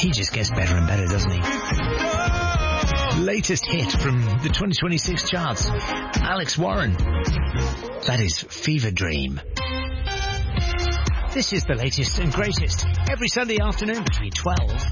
He just gets better and better, doesn't he? Latest hit from the 2026 charts, Alex Warren. That is Fever Dream. This is the latest and greatest every Sunday afternoon between 12